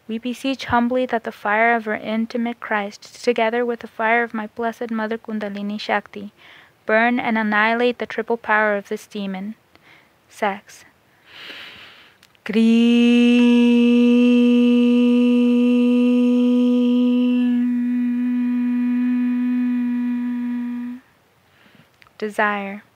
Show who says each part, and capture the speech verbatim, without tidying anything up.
Speaker 1: We beseech humbly that the fire of our intimate Christ, together with the fire of my blessed Mother Kundalini Shakti, burn and annihilate the triple power of this demon. Sex. Cream. Desire.